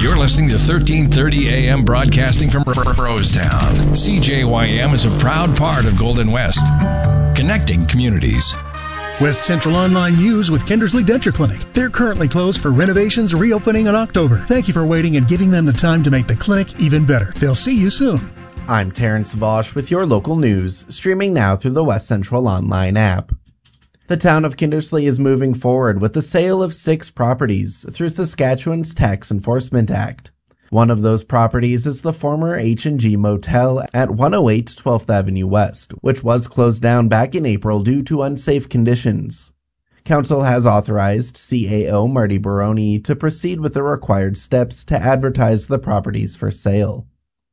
You're listening to 1330 AM broadcasting from Rosetown. CJYM is a proud part of Golden West, connecting communities. West Central Online News with Kindersley Denture Clinic. They're currently closed for renovations, reopening in October. Thank you for waiting and giving them the time to make the clinic even better. They'll see you soon. I'm Terrence Vosch with your local news, streaming now through the West Central Online app. The town of Kindersley is moving forward with the sale of 6 properties through Saskatchewan's Tax Enforcement Act. One of those properties is the former H&G Motel at 108 12th Avenue West, which was closed down back in April due to unsafe conditions. Council has authorized CAO Marty Baroni to proceed with the required steps to advertise the properties for sale.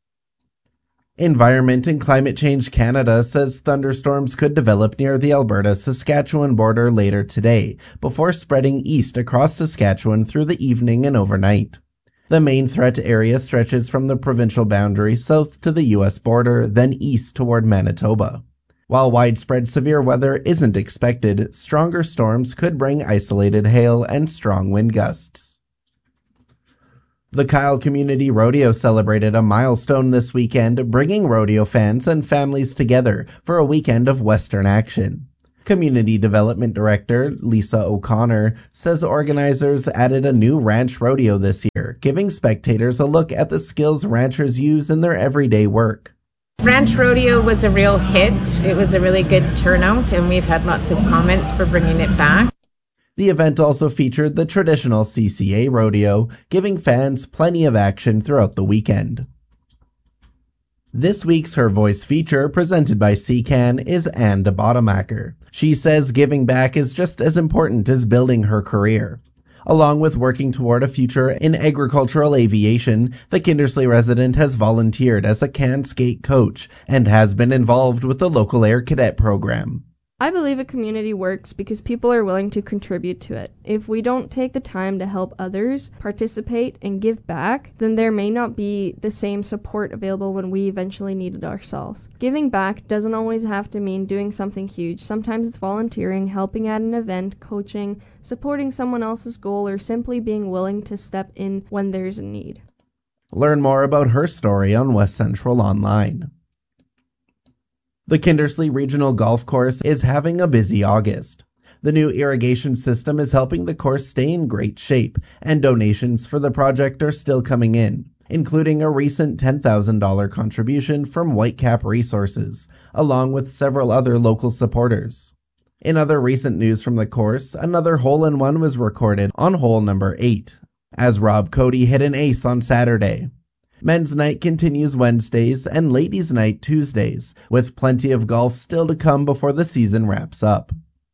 Environment and Climate Change Canada says thunderstorms could develop near the Alberta-Saskatchewan border later today, before spreading east across Saskatchewan through the evening and overnight. The main threat area stretches from the provincial boundary south to the U.S. border, then east toward Manitoba. While widespread severe weather isn't expected, stronger storms could bring isolated hail and strong wind gusts. The Kyle Community Rodeo celebrated a milestone this weekend, bringing rodeo fans and families together for a weekend of Western action. Community Development Director Lisa O'Connor says organizers added a new ranch rodeo this year, giving spectators a look at the skills ranchers use in their everyday work. Ranch Rodeo was a real hit. It was a really good turnout, and we've had lots of comments for bringing it back. The event also featured the traditional CCA rodeo, giving fans plenty of action throughout the weekend. This week's Her Voice feature, presented by CCAN, is Anne de Bodemacher. She says giving back is just as important as building her career. Along with working toward a future in agricultural aviation, the Kindersley resident has volunteered as a CAN skate coach and has been involved with the local Air Cadet program. I believe a community works because people are willing to contribute to it. If we don't take the time to help others, participate, and give back, then there may not be the same support available when we eventually need it ourselves. Giving back doesn't always have to mean doing something huge. Sometimes it's volunteering, helping at an event, coaching, supporting someone else's goal, or simply being willing to step in when there's a need. Learn more about her story on West Central Online. The Kindersley Regional Golf Course is having a busy August. The new irrigation system is helping the course stay in great shape, and donations for the project are still coming in, including a recent $10,000 contribution from Whitecap Resources, along with several other local supporters. In other recent news from the course, another hole-in-one was recorded on hole number 8, as Rob Cody hit an ace on Saturday. Men's night continues Wednesdays and ladies' night Tuesdays, with plenty of golf still to come before the season wraps up.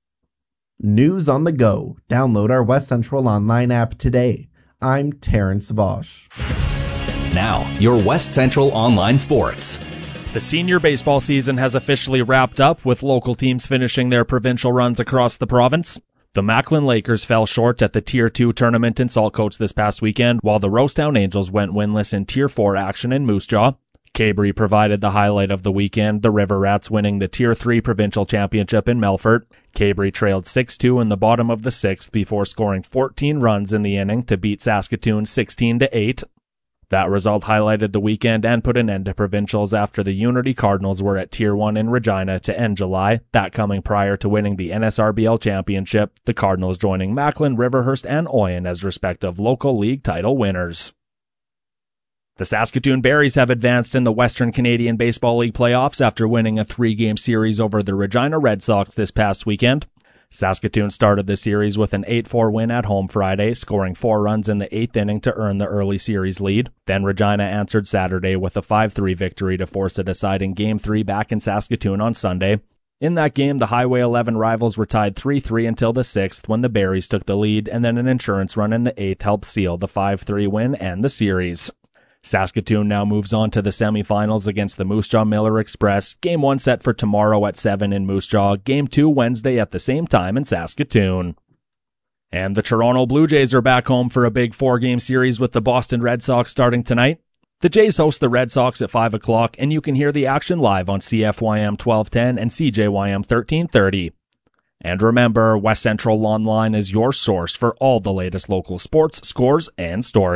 News on the go. Download our West Central Online app today. I'm Terrence Vosch. Now, your West Central Online Sports. The senior baseball season has officially wrapped up, with local teams finishing their provincial runs across the province. The Macklin Lakers fell short at the Tier 2 tournament in Saltcoats this past weekend, while the Rosetown Angels went winless in Tier 4 action in Moose Jaw. Cabory provided the highlight of the weekend, the River Rats winning the Tier 3 provincial championship in Melfort. Cabory trailed 6-2 in the bottom of the 6th before scoring 14 runs in the inning to beat Saskatoon 16-8. That result highlighted the weekend and put an end to provincials after the Unity Cardinals were at Tier 1 in Regina to end July, that coming prior to winning the NSRBL championship, the Cardinals joining Macklin, Riverhurst, and Oyen as respective local league title winners. The Saskatoon Berries have advanced in the Western Canadian Baseball League playoffs after winning a 3-game series over the Regina Red Sox this past weekend. Saskatoon started the series with an 8-4 win at home Friday, scoring 4 runs in the 8th inning to earn the early series lead. Then Regina answered Saturday with a 5-3 victory to force a deciding Game 3 back in Saskatoon on Sunday. In that game, the Highway 11 rivals were tied 3-3 until the 6th when the Berries took the lead, and then an insurance run in the 8th helped seal the 5-3 win and the series. Saskatoon now moves on to the semifinals against the Moose Jaw Miller Express. Game 1 set for tomorrow at 7 in Moose Jaw. Game 2 Wednesday at the same time in Saskatoon. And the Toronto Blue Jays are back home for a big 4-game series with the Boston Red Sox starting tonight. The Jays host the Red Sox at 5 o'clock, and you can hear the action live on CFYM 1210 and CJYM 1330. And remember, West Central Online is your source for all the latest local sports, scores, and stories.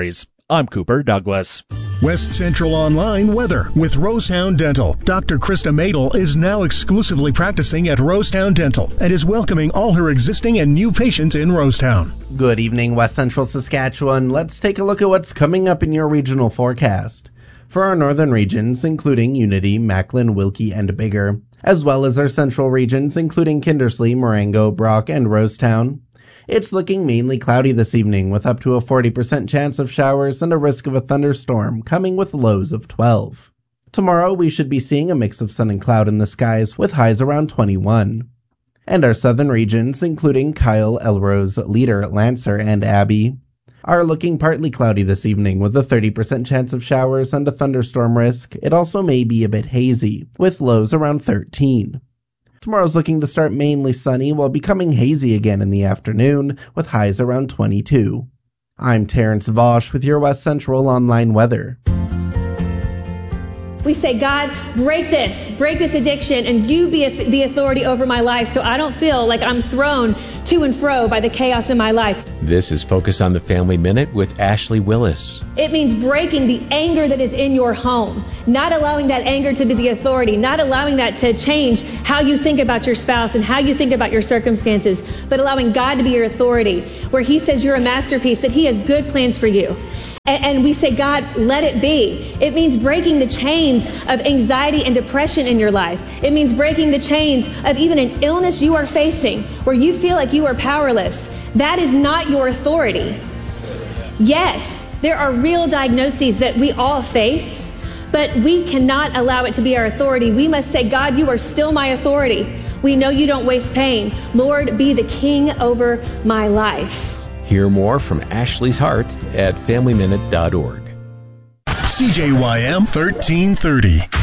I'm Cooper Douglas. West Central Online weather with Rosetown Dental. Dr. Krista Madel is now exclusively practicing at Rosetown Dental and is welcoming all her existing and new patients in Rosetown. Good evening, West Central Saskatchewan. Let's take a look at what's coming up in your regional forecast. For our northern regions, including Unity, Macklin, Wilkie, and Bigger, as well as our central regions, including Kindersley, Marengo, Brock, and Rosetown, it's looking mainly cloudy this evening with up to a 40% chance of showers and a risk of a thunderstorm coming with lows of 12. Tomorrow we should be seeing a mix of sun and cloud in the skies with highs around 21. And our southern regions, including Kyle, Elrose, Leader, Lancer, and Abbey, are looking partly cloudy this evening with a 30% chance of showers and a thunderstorm risk. It also may be a bit hazy with lows around 13. Tomorrow's looking to start mainly sunny while becoming hazy again in the afternoon with highs around 22. I'm Terrence Vosch with your West Central Online weather. We say, God, break this addiction, and you be the authority over my life so I don't feel like I'm thrown to and fro by the chaos in my life. This is Focus on the Family Minute with Ashley Willis. It means breaking the anger that is in your home, not allowing that anger to be the authority, not allowing that to change how you think about your spouse and how you think about your circumstances, but allowing God to be your authority, where He says you're a masterpiece, that He has good plans for you. And we say, God, let it be. It means breaking the chains of anxiety and depression in your life. It means breaking the chains of even an illness you are facing where you feel like you are powerless. That is not your authority. Yes, there are real diagnoses that we all face, but we cannot allow it to be our authority. We must say, God, you are still my authority. We know you don't waste pain. Lord, be the king over my life. Hear more from Ashley's heart at FamilyMinute.org. CJYM 1330.